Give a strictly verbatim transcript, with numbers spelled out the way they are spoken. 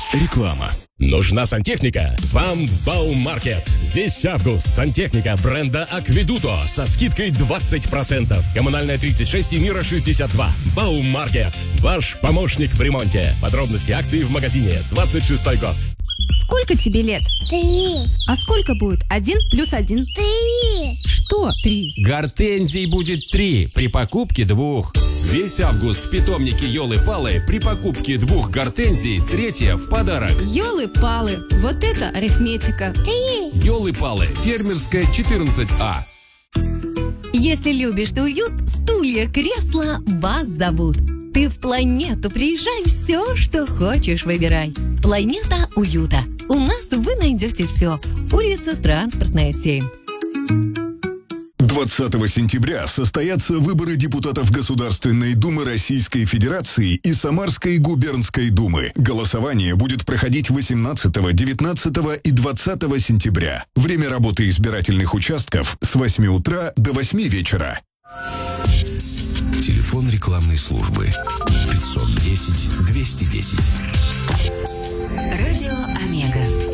Реклама. Нужна сантехника? Вам в Баумаркет. Весь август сантехника бренда Акведуто со скидкой двадцать процентов. Коммунальная тридцать шесть и Мира шестьдесят два. Баумаркет. Ваш помощник в ремонте. Подробности акции в магазине. двадцать шестой год. Сколько тебе лет? Три. А сколько будет один плюс один? Три. Что три? Гортензий будет три при покупке двух. Весь август в питомнике Ёлы-Палы при покупке двух гортензий третья в подарок. Ёлы-палы, вот это арифметика. Три. Ёлы-Палы, фермерская четырнадцать А. Если любишь ты уют, стулья, кресла вас зовут. Ты в Планету приезжай, все, что хочешь, выбирай. Планета уюта. У нас вы найдете все. Улица Транспортная, семь. двадцатого сентября состоятся выборы депутатов Государственной Думы Российской Федерации и Самарской губернской думы. Голосование будет проходить восемнадцатого, девятнадцатого и двадцатого сентября. Время работы избирательных участков с восьми утра до восьми вечера. Телефон рекламной службы пятьсот десять двести десять. Радио Омега.